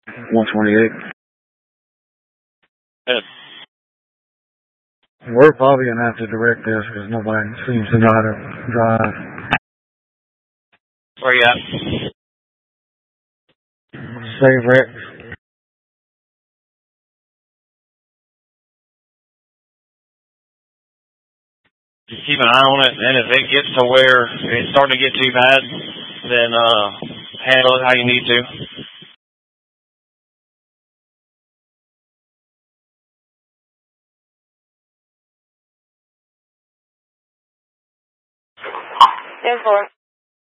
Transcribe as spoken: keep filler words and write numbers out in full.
one twenty-eight. Good. We're probably going to have to direct this because nobody seems to know how to drive. Where you at? Save Rex. Just keep an eye on it, and if it gets to where it's starting to get too bad, then uh, handle it how you need to. ten four.